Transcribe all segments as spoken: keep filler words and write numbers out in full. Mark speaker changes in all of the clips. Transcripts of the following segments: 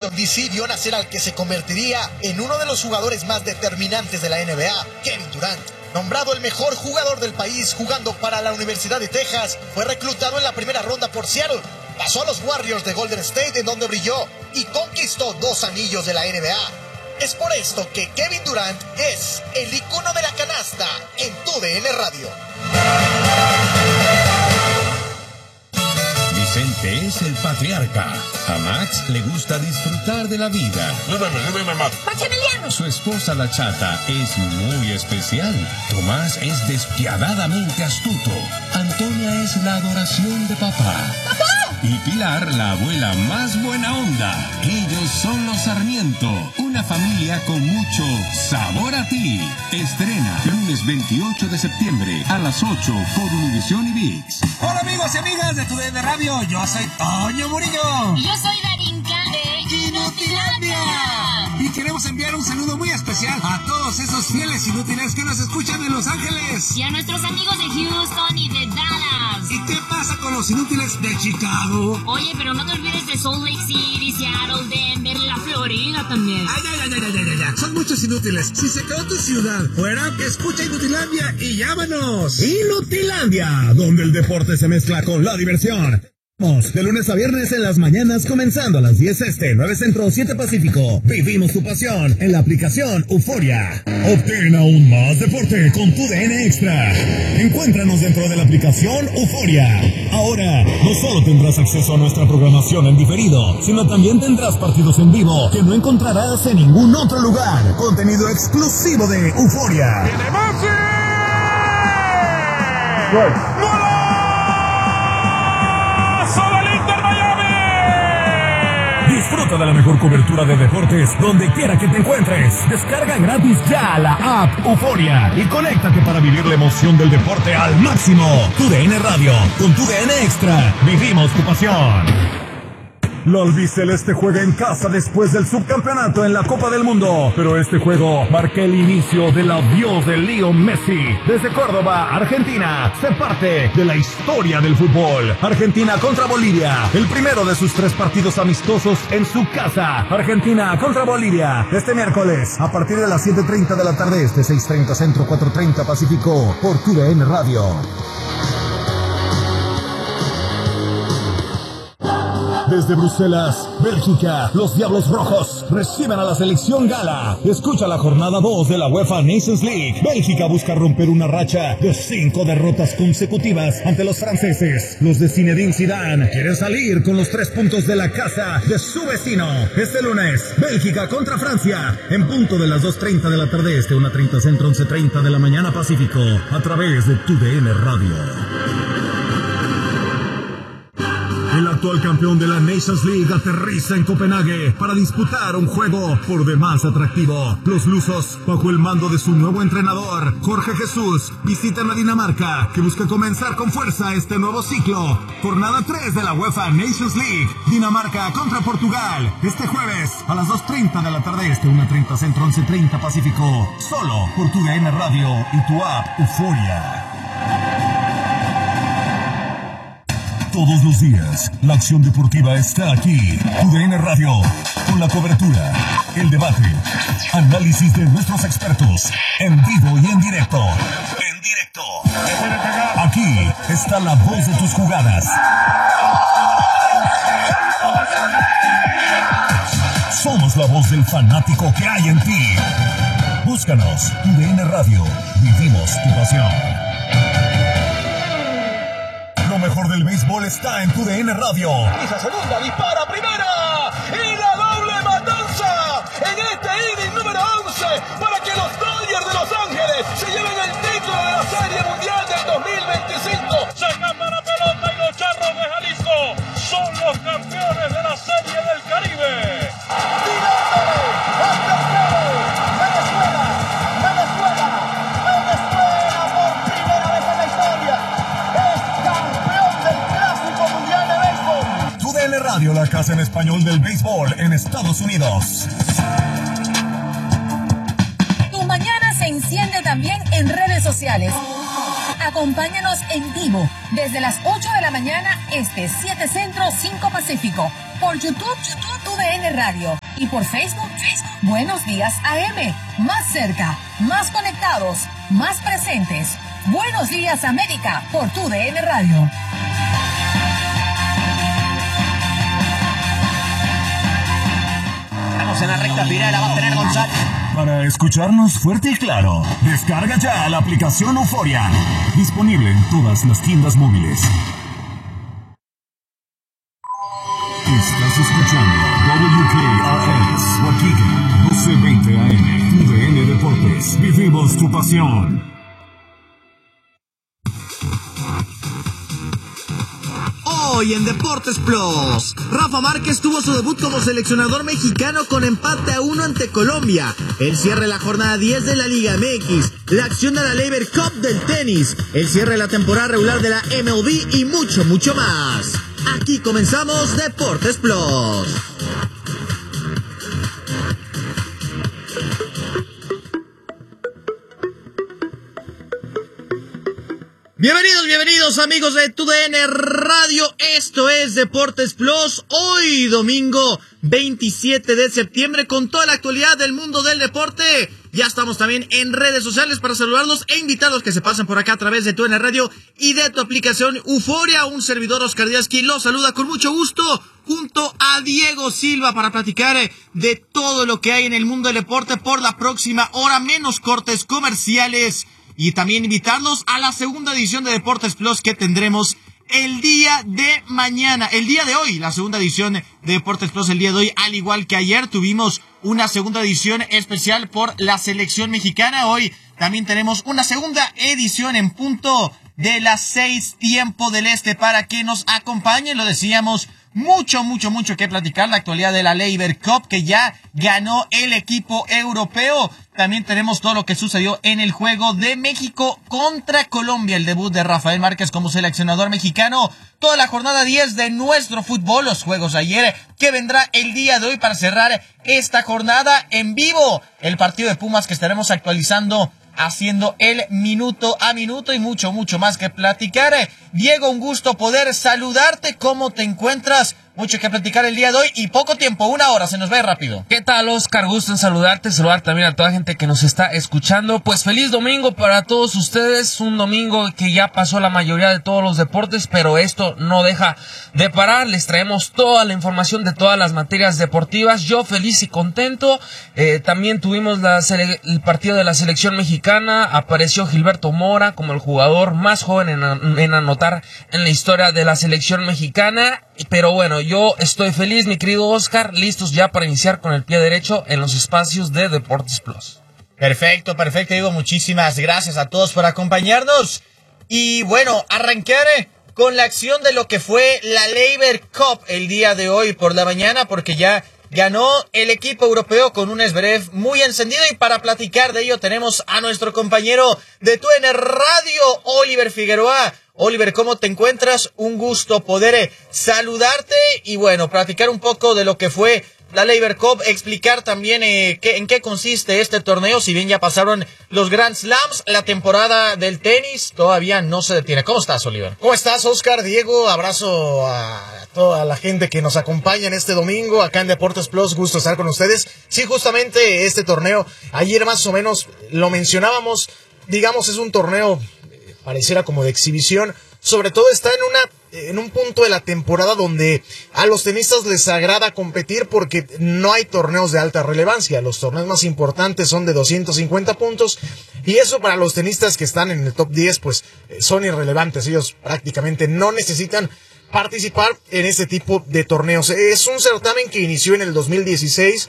Speaker 1: Washington D C vio nacer al que se convertiría en uno de los jugadores más determinantes de la N B A, Kevin Durant. Nombrado el mejor jugador del país jugando para la Universidad de Texas, fue reclutado en la primera ronda por Seattle. Pasó a los Warriors de Golden State, en donde brilló y conquistó dos anillos de la N B A. Es por esto que Kevin Durant es el icono de la canasta en Tu D N Radio.
Speaker 2: Vicente es el patriarca. A Max le gusta disfrutar de la vida.
Speaker 3: Maximiliano.
Speaker 2: Su esposa la chata es muy especial. Tomás es despiadadamente astuto. Antonia es la adoración de papá.
Speaker 3: ¡Papá!
Speaker 2: Y Pilar, la abuela más buena onda. Ellos son los Sarmiento, una familia con mucho sabor a ti. Estrena lunes veintiocho de septiembre a las ocho por Univisión y ViX.
Speaker 4: Hola amigos y amigas de Tu D N Radio, yo soy Toño Murillo.
Speaker 3: Y yo soy Darinka de Inutilandia.
Speaker 4: Y queremos enviar un saludo muy especial a todos esos fieles inútiles que nos escuchan en Los Ángeles.
Speaker 3: Y a nuestros amigos de Houston y de Dallas.
Speaker 4: ¿Y qué pasa con los inútiles de Chicago?
Speaker 3: Oye, pero no te olvides de Salt Lake City, Seattle, Denver, la Florida también.
Speaker 4: Ay, ay, ay, ay, ay, ay, ay. Son muchos inútiles. Si se quedó tu ciudad fuera, escucha Inutilandia y llámanos.
Speaker 5: Inutilandia, donde el deporte se mezcla con la diversión. De lunes a viernes en las mañanas, comenzando a las diez este, nueve centro, siete pacífico. Vivimos tu pasión en la aplicación Euforia. Obtén aún más deporte con Tu D N Extra. Encuéntranos dentro de la aplicación Euforia. Ahora, no solo tendrás acceso a nuestra programación en diferido, sino también tendrás partidos en vivo que no encontrarás en ningún otro lugar. Contenido exclusivo de Euforia.
Speaker 6: ¡Tiene Messi!
Speaker 5: ¡Gol! Disfruta de la mejor cobertura de deportes donde quiera que te encuentres. Descarga gratis ya la app Euforia y conéctate para vivir la emoción del deporte al máximo. Tu D N Radio, con Tu D N Extra, vivimos tu pasión. La albiceleste juega en casa después del subcampeonato en la Copa del Mundo, pero este juego marca el inicio del adiós de Leo Messi. Desde Córdoba, Argentina, se parte de la historia del fútbol. Argentina contra Bolivia, el primero de sus tres partidos amistosos en su casa. Argentina contra Bolivia, este miércoles, a partir de las siete treinta de la tarde, este seis treinta Centro, cuatro treinta Pacífico, por Tu D N Radio. Desde Bruselas, Bélgica, los Diablos Rojos reciben a la selección gala. Escucha la jornada dos de la UEFA Nations League. Bélgica busca romper una racha de cinco derrotas consecutivas ante los franceses. Los de Zinedine Zidane quieren salir con los tres puntos de la casa de su vecino. Este lunes, Bélgica contra Francia, en punto de las dos treinta de la tarde este, una treinta Centro, once treinta de la mañana Pacífico, a través de Tu D N Radio. El actual campeón de la Nations League aterriza en Copenhague para disputar un juego por demás atractivo. Los lusos, bajo el mando de su nuevo entrenador, Jorge Jesús, visitan a Dinamarca, que busca comenzar con fuerza este nuevo ciclo. Jornada tres de la UEFA Nations League. Dinamarca contra Portugal, este jueves a las dos treinta de la tarde este, una treinta Centro, once treinta Pacífico. Solo por Tu D N Radio y tu app Euforia. Todos los días, la acción deportiva está aquí. Tu D N Radio, con la cobertura, el debate, análisis de nuestros expertos, en vivo y en directo. En directo. Aquí está la voz de tus jugadas. Somos la voz del fanático que hay en ti. Búscanos, Tu D N Radio, vivimos tu pasión. Lo mejor del béisbol está en Tu D N Radio.
Speaker 7: Esa segunda dispara primera y la doble matanza en este inning número once para que los Dodgers de Los Ángeles se lleven el título de la Serie Mundial del dos mil veinticinco.
Speaker 6: Se escapa la pelota y los Charros de Jalisco son los campeones de la Serie del Caribe.
Speaker 5: Radio, la casa en español del béisbol en Estados Unidos.
Speaker 8: Tu mañana se enciende también en redes sociales. Acompáñanos en vivo desde las ocho de la mañana este, siete Centro, cinco Pacífico, por YouTube, YouTube, Tu D N Radio. Y por Facebook, Facebook, Buenos Días A M. Más cerca, más conectados, más presentes. Buenos Días América por tu D N Radio.
Speaker 9: Estamos en la recta final, la va a tener González.
Speaker 5: Para escucharnos fuerte y claro, descarga ya la aplicación Euforia. Disponible en todas las tiendas móviles. Estás escuchando W K R S, Waukegan, doce veinte A M, U D N Deportes. Vivimos tu pasión.
Speaker 10: Hoy en Deportes Plus, Rafa Márquez tuvo su debut como seleccionador mexicano con empate a uno ante Colombia. El cierre de la jornada diez de la Liga M X, la acción de la Laver Cup del tenis, el cierre de la temporada regular de la M L B y mucho, mucho más. Aquí comenzamos Deportes Plus. Bienvenidos, bienvenidos amigos de tu D N Radio, esto es Deportes Plus, hoy domingo veintisiete de septiembre con toda la actualidad del mundo del deporte. Ya estamos también en redes sociales para saludarlos e invitarlos que se pasen por acá a través de tu D N Radio y de tu aplicación Euforia. Un servidor Oscar Díaz quien los saluda con mucho gusto junto a Diego Silva para platicar de todo lo que hay en el mundo del deporte por la próxima hora, menos cortes comerciales. Y también invitarlos a la segunda edición de Deportes Plus que tendremos el día de mañana, el día de hoy, la segunda edición de Deportes Plus el día de hoy, al igual que ayer tuvimos una segunda edición especial por la selección mexicana. Hoy también tenemos una segunda edición en punto de las seis tiempo del este para que nos acompañen. Lo decíamos, mucho, mucho, mucho que platicar. La actualidad de la Laver Cup que ya ganó el equipo europeo. También tenemos todo lo que sucedió en el juego de México contra Colombia. El debut de Rafael Márquez como seleccionador mexicano. Toda la jornada diez de nuestro fútbol. Los juegos de ayer que vendrá el día de hoy para cerrar esta jornada en vivo. El partido de Pumas que estaremos actualizando haciendo el minuto a minuto y mucho, mucho más que platicar. Diego, un gusto poder saludarte. ¿Cómo te encuentras? Mucho que platicar el día de hoy y poco tiempo, una hora, se nos va rápido.
Speaker 11: ¿Qué tal, Oscar? Gusto en saludarte, saludar también a toda la gente que nos está escuchando. Pues feliz domingo para todos ustedes, un domingo que ya pasó la mayoría de todos los deportes, pero esto no deja de parar. Les traemos toda la información de todas las materias deportivas. Yo feliz y contento. Eh, también tuvimos la sele- el partido de la selección mexicana. Apareció Gilberto Mora como el jugador más joven en, an- en anotar en la historia de la selección mexicana. Pero bueno, yo estoy feliz, mi querido Oscar, listos ya para iniciar con el pie derecho en los espacios de Deportes Plus.
Speaker 10: Perfecto, perfecto, Diego, muchísimas gracias a todos por acompañarnos. Y bueno, arrancar con la acción de lo que fue la Laver Cup el día de hoy por la mañana, porque ya ganó el equipo europeo con un Zverev muy encendido. Y para platicar de ello tenemos a nuestro compañero de tu D N Radio, Oliver Figueroa. Oliver, ¿cómo te encuentras? Un gusto poder eh, saludarte y bueno, platicar un poco de lo que fue la Laver Cup, explicar también eh, qué, en qué consiste este torneo. Si bien ya pasaron los Grand Slams, la temporada del tenis todavía no se detiene. ¿Cómo estás, Oliver?
Speaker 1: ¿Cómo estás, Oscar? Diego, abrazo a toda la gente que nos acompaña en este domingo acá en Deportes Plus. Gusto estar con ustedes. Sí, justamente este torneo, ayer más o menos lo mencionábamos, digamos es un torneo pareciera como de exhibición, sobre todo está en una en un punto de la temporada donde a los tenistas les agrada competir porque no hay torneos de alta relevancia. Los torneos más importantes son de doscientos cincuenta puntos y eso para los tenistas que están en el top diez pues son irrelevantes. Ellos prácticamente no necesitan participar en este tipo de torneos. Es un certamen que inició en el dos mil dieciséis.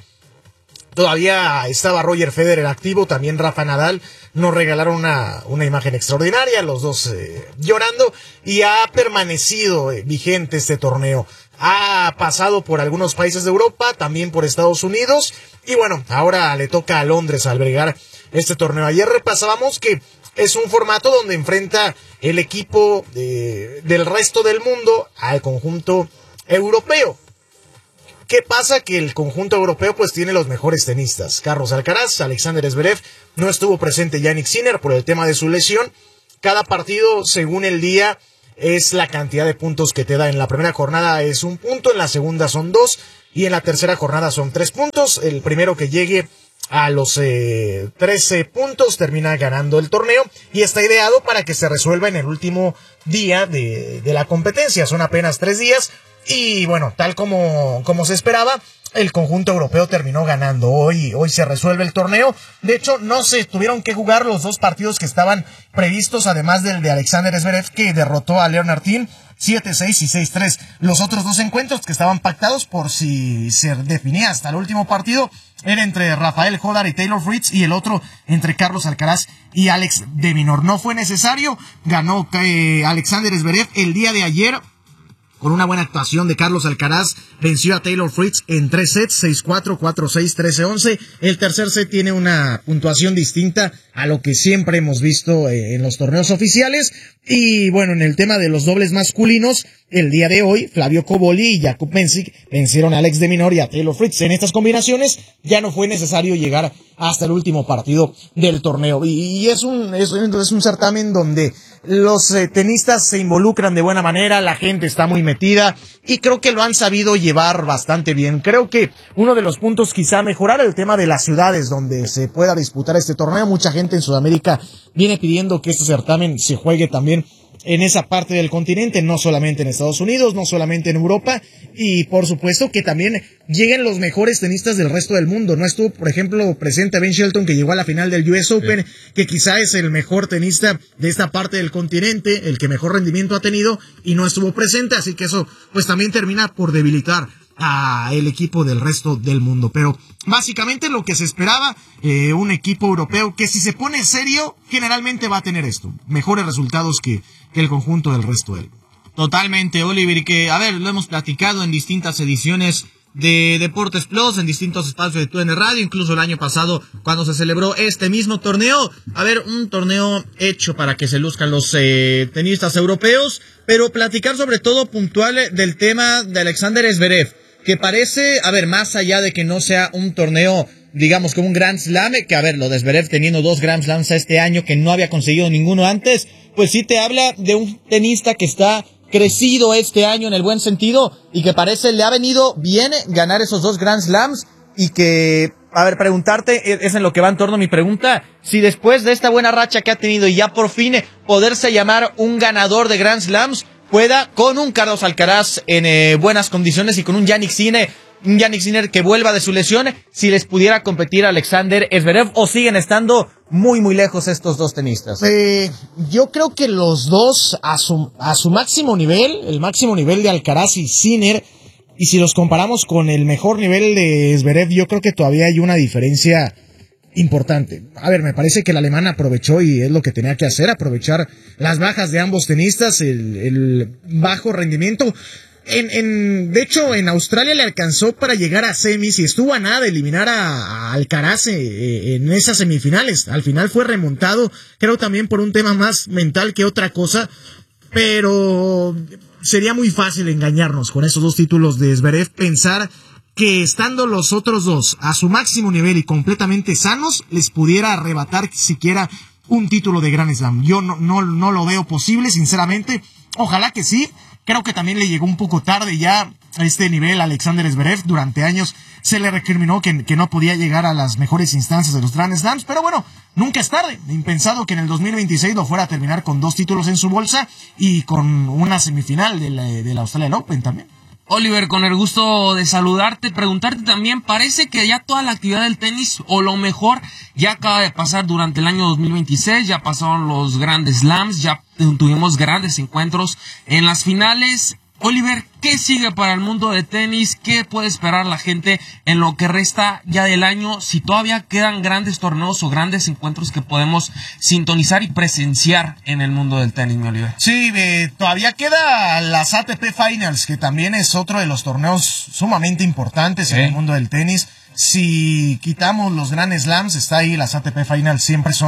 Speaker 1: Todavía estaba Roger Federer activo, también Rafa Nadal. Nos regalaron una, una imagen extraordinaria, los dos eh, llorando, y ha permanecido eh, vigente este torneo. Ha pasado por algunos países de Europa, también por Estados Unidos, y bueno, ahora le toca a Londres albergar este torneo. Ayer repasábamos que es un formato donde enfrenta el equipo de, del resto del mundo al conjunto europeo. ¿Qué pasa? Que el conjunto europeo pues tiene los mejores tenistas. Carlos Alcaraz, Alexander Zverev, no estuvo presente Jannik Sinner por el tema de su lesión. Cada partido, según el día, es la cantidad de puntos que te da. En la primera jornada es un punto, en la segunda son dos.
Speaker 12: y en la tercera jornada son tres puntos. El primero que llegue a los eh, trece puntos termina ganando el torneo y está ideado para que se resuelva en el último día de, de la competencia. Son apenas tres días y bueno, tal como, como se esperaba, el conjunto europeo terminó ganando. Hoy, hoy se resuelve el torneo. De hecho, no se tuvieron que jugar los dos partidos que estaban previstos, además del de Alexander Zverev, que derrotó a Leonard Thiem siete seis y seis tres. Los otros dos encuentros que estaban pactados por si se definía hasta el último partido era entre Rafael Jodar y Taylor Fritz, y el otro entre Carlos Alcaraz y Alex de Minaur. No fue necesario, ganó eh, Alexander Zverev el día de ayer con una buena actuación de Carlos Alcaraz. Venció a Taylor Fritz en tres sets, seis cuatro, cuatro seis, trece once. El tercer set tiene una puntuación distinta a lo que siempre hemos visto eh, en los torneos oficiales. Y bueno, en el tema de los dobles masculinos, el día de hoy, Flavio Cobolli y Jakub Mensik vencieron a Alex de Minaur y a Taylor Fritz. En estas combinaciones ya no fue necesario llegar hasta el último partido del torneo. Y, y es un es, es un certamen donde los eh, tenistas se involucran de buena manera, la gente está muy metida y creo que lo han sabido llevar bastante bien. Creo que uno de los puntos quizá a mejorar el tema de las ciudades donde se pueda disputar este torneo. Mucha gente en Sudamérica viene pidiendo que este certamen se juegue también en esa parte del continente, no solamente en Estados Unidos, no solamente en Europa, y por supuesto que también lleguen los mejores tenistas del resto del mundo. No estuvo, por ejemplo, presente Ben Shelton, que llegó a la final del U S Open, sí, que quizá es el mejor tenista de esta parte del continente, el que mejor rendimiento ha tenido, y no estuvo presente, así que eso pues también termina por debilitar a el equipo del resto del mundo. Pero básicamente lo que se esperaba, eh, un equipo europeo que si se pone serio, generalmente va a tener esto, mejores resultados que, que el conjunto del resto del mundo.
Speaker 10: Totalmente, Oliver, y que, a ver, lo hemos platicado en distintas ediciones de Deportes Plus, en distintos espacios de T U D N Radio, incluso el año pasado cuando se celebró este mismo torneo. A ver, un torneo hecho para que se luzcan los eh, tenistas europeos, pero platicar sobre todo puntual del tema de Alexander Zverev, que parece, a ver, más allá de que no sea un torneo, digamos, como un Grand Slam, que a ver, lo de Zverev teniendo dos Grand Slams este año que no había conseguido ninguno antes, pues sí te habla de un tenista que está crecido este año en el buen sentido y que parece le ha venido bien ganar esos dos Grand Slams y que, a ver, preguntarte, es en lo que va en torno a mi pregunta, si después de esta buena racha que ha tenido y ya por fin poderse llamar un ganador de Grand Slams, pueda con un Carlos Alcaraz en eh, buenas condiciones y con un Jannik Sinner, un Jannik Sinner que vuelva de su lesión, si les pudiera competir a Alexander Zverev, o siguen estando muy muy lejos estos dos tenistas.
Speaker 12: Eh, yo creo que los dos a su, a su máximo nivel, el máximo nivel de Alcaraz y Sinner, y si los comparamos con el mejor nivel de Zverev, yo creo que todavía hay una diferencia importante. A ver, me parece que el alemán aprovechó, y es lo que tenía que hacer, aprovechar las bajas de ambos tenistas, el, el bajo rendimiento. En, en, de hecho, en Australia le alcanzó para llegar a semis y estuvo a nada de eliminar a, a Alcaraz eh, en esas semifinales. Al final fue remontado, creo también por un tema más mental que otra cosa, pero sería muy fácil engañarnos con esos dos títulos de Zverev, pensar que estando los otros dos a su máximo nivel y completamente sanos, les pudiera arrebatar siquiera un título de Grand Slam. Yo no, no, no lo veo posible, sinceramente. Ojalá que sí. Creo que también le llegó un poco tarde ya a este nivel a Alexander Zverev. Durante años se le recriminó que, que no podía llegar a las mejores instancias de los Grand Slams, pero bueno, nunca es tarde. Impensado que en el dos mil veintiséis lo fuera a terminar con dos títulos en su bolsa y con una semifinal de la, de la Australian Open también.
Speaker 11: Oliver, con el gusto de saludarte, preguntarte también, parece que ya toda la actividad del tenis, o lo mejor, ya acaba de pasar durante el año dos mil veintiséis, ya pasaron los grandes slams, ya tuvimos grandes encuentros en las finales. Oliver, ¿qué sigue para el mundo de tenis? ¿Qué puede esperar la gente en lo que resta ya del año? Si todavía quedan grandes torneos o grandes encuentros que podemos sintonizar y presenciar en el mundo del tenis, mi Oliver.
Speaker 12: Sí, eh, todavía queda las A T P Finals, que también es otro de los torneos sumamente importantes ¿Sí? en el mundo del tenis. Si quitamos los Grand Slams, está ahí las A T P Finals, siempre son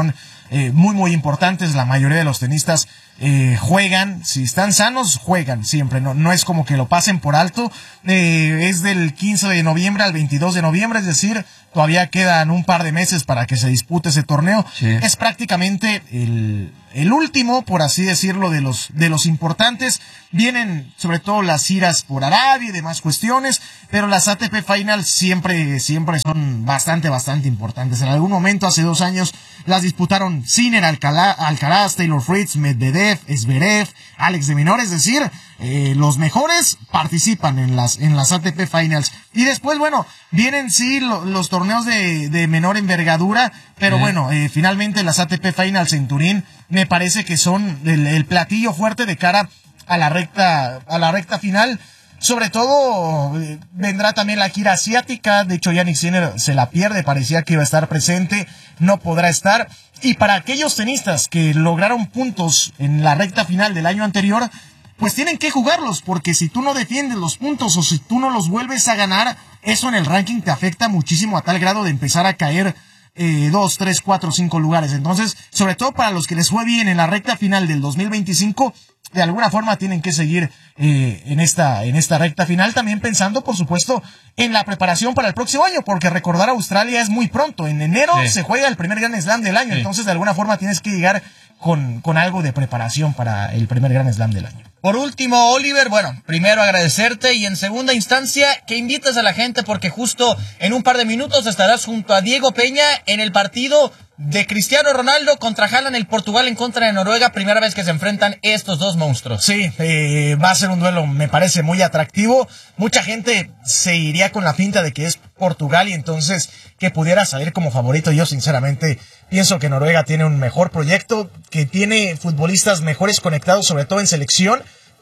Speaker 12: eh, muy muy importantes. La mayoría de los tenistas eh, juegan, si están sanos, juegan siempre, no, no es como que lo pasen por alto. Eh, es del quince de noviembre al veintidós de noviembre, es decir, todavía quedan un par de meses para que se dispute ese torneo. Sí. Es prácticamente el, el último, por así decirlo, de los, de los importantes. Vienen sobre todo las giras por Arabia y demás cuestiones, pero las A T P Finals siempre, siempre son bastante, bastante importantes. En algún momento, hace dos años, las disputaron Sinner, Alcalá, Alcaraz, Taylor Fritz, Medvedev, Zverev, Alex de Minaur, es decir, eh, los mejores participan en las, en las A T P Finals. Y después, bueno, vienen sí lo, los torneos de, de menor envergadura, pero uh-huh. bueno, eh, finalmente las A T P Finals en Turín me parece que son el, el platillo fuerte de cara a la recta, a la recta final. Sobre todo eh, vendrá también la gira asiática. De hecho, Jannik Sinner se la pierde, parecía que iba a estar presente, no podrá estar. Y para aquellos tenistas que lograron puntos en la recta final del año anterior, pues tienen que jugarlos, porque si tú no defiendes los puntos o si tú no los vuelves a ganar, eso en el ranking te afecta muchísimo a tal grado de empezar a caer eh, dos, tres, cuatro, cinco lugares. Entonces, sobre todo para los que les fue bien en la recta final del dos mil veinticinco, de alguna forma tienen que seguir eh, en esta en esta recta final, también pensando, por supuesto, en la preparación para el próximo año, porque recordar Australia es muy pronto. En enero sí. se juega el primer Grand Slam del año, sí. entonces de alguna forma tienes que llegar con, con algo de preparación para el primer Grand Slam del año.
Speaker 9: Por último, Oliver, bueno, primero agradecerte y en segunda instancia que invitas a la gente porque justo en un par de minutos estarás junto a Diego Peña en el partido de Cristiano Ronaldo contra Haaland, el Portugal en contra de Noruega, primera vez que se enfrentan estos dos monstruos.
Speaker 12: Sí, eh, va a ser un duelo, me parece muy atractivo. Mucha gente se iría con la finta de que es Portugal y entonces que pudiera salir como favorito. Yo sinceramente pienso que Noruega tiene un mejor proyecto, que tiene futbolistas mejores conectados, sobre todo en selección,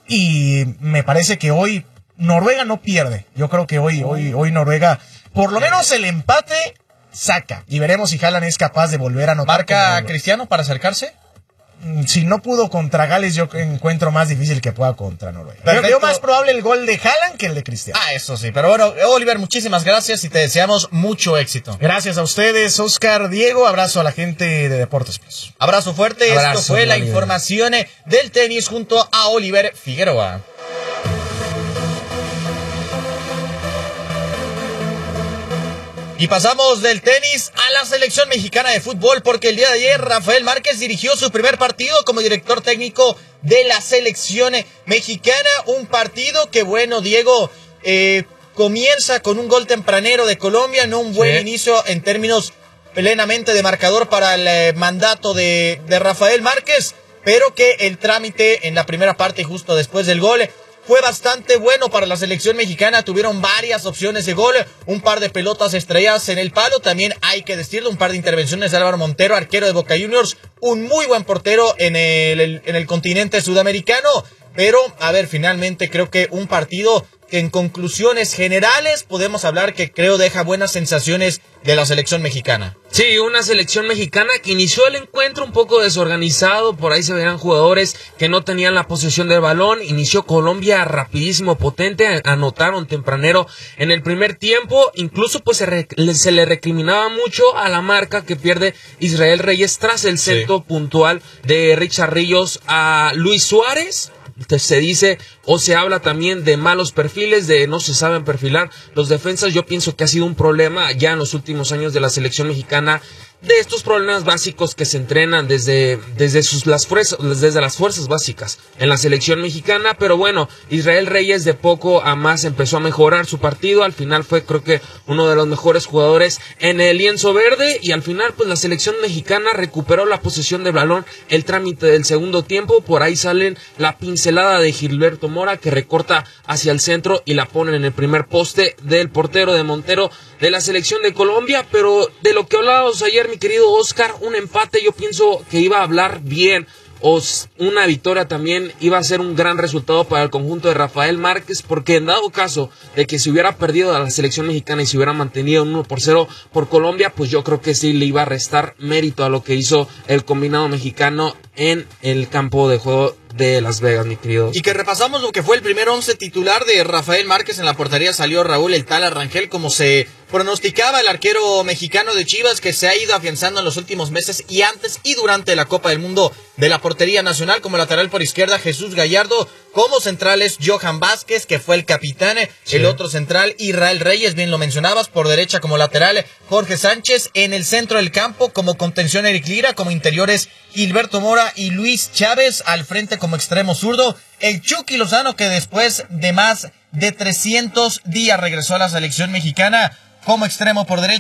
Speaker 12: y me parece que hoy Noruega no pierde. Yo creo que hoy, hoy, hoy Noruega, por lo menos el empate saca, y veremos si Haaland es capaz de volver a anotar.
Speaker 9: ¿Marca a Cristiano para acercarse?
Speaker 12: Si no pudo contra Gales, yo encuentro más difícil que pueda contra Noruega.
Speaker 9: Pero
Speaker 12: veo más probable el gol de Haaland que el de Cristiano.
Speaker 9: Ah, eso sí. Pero bueno, Oliver, muchísimas gracias y te deseamos mucho éxito.
Speaker 12: Gracias a ustedes, Oscar, Diego. Abrazo a la gente de Deportes Plus.
Speaker 9: Abrazo fuerte.
Speaker 12: Abrazo,
Speaker 9: Esto fue la
Speaker 12: Oliver.
Speaker 9: información del tenis junto a Oliver Figueroa. Y pasamos del tenis a la selección mexicana de fútbol, porque el día de ayer Rafael Márquez dirigió su primer partido como director técnico de la selección mexicana. Un partido que, bueno, Diego, eh, comienza con un gol tempranero de Colombia, no un buen sí. inicio en términos plenamente de marcador para el eh, mandato de, de Rafael Márquez, pero que el trámite en la primera parte, justo después del gol, fue bastante bueno para la selección mexicana. Tuvieron varias opciones de gol, un par de pelotas estrelladas en el palo, también hay que decirlo, un par de intervenciones de Álvaro Montero, arquero de Boca Juniors, un muy buen portero en el, en el continente sudamericano. Pero, a ver, finalmente creo que un partido que en conclusiones generales podemos hablar que creo deja buenas sensaciones de la selección mexicana.
Speaker 11: Sí, una selección mexicana que inició el encuentro un poco desorganizado, por ahí se veían jugadores que no tenían la posesión del balón. Inició Colombia rapidísimo, potente, anotaron tempranero en el primer tiempo, incluso pues se, re, se le recriminaba mucho a la marca que pierde Israel Reyes tras el centro sí. puntual de Richard Ríos a Luis Suárez. Se dice o se habla también de malos perfiles, de no se saben perfilar los defensas. Yo pienso que ha sido un problema ya en los últimos años de la selección mexicana, de estos problemas básicos que se entrenan desde, desde, sus, las fuerzas, desde las fuerzas básicas en la selección mexicana. Pero bueno, Israel Reyes de poco a más empezó a mejorar su partido. Al final fue, creo que, uno de los mejores jugadores en el lienzo verde. Y al final, pues la selección mexicana recuperó la posesión del balón, el trámite del segundo tiempo. Por ahí salen la pincelada de Gilberto Mora, que recorta hacia el centro y la ponen en el primer poste del portero de Montero de la selección de Colombia. Pero de lo que hablábamos ayer, mi querido Oscar, un empate yo pienso que iba a hablar bien, o una victoria también iba a ser un gran resultado para el conjunto de Rafael Márquez, porque en dado caso de que se hubiera perdido a la selección mexicana y se hubiera mantenido uno por cero por Colombia, pues yo creo que sí le iba a restar mérito a lo que hizo el combinado mexicano en el campo de juego de Las Vegas, mi querido.
Speaker 9: Y que repasamos lo que fue el primer once titular de Rafael Márquez. En la portería salió Raúl El Tala Rangel, como se pronosticaba el arquero mexicano de Chivas, que se ha ido afianzando en los últimos meses y antes y durante la Copa del Mundo de la portería nacional. Como lateral por izquierda, Jesús Gallardo. Como centrales, Johan Vázquez, que fue el capitán. Sí. El otro central, Israel Reyes, bien lo mencionabas. Por derecha como lateral, Jorge Sánchez. En el centro del campo, como contención, Eric Lira. Como interiores, Gilberto Mora y Luis Chávez. Al frente como extremo zurdo, el Chucky Lozano, que después de más de trescientos días regresó a la selección mexicana como extremo por derecha.